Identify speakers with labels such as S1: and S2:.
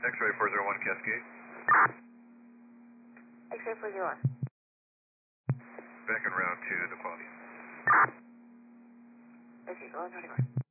S1: X-ray 401 Cascade.
S2: X-ray 401.
S1: Back and round to the quality.
S2: Okay, go on 21.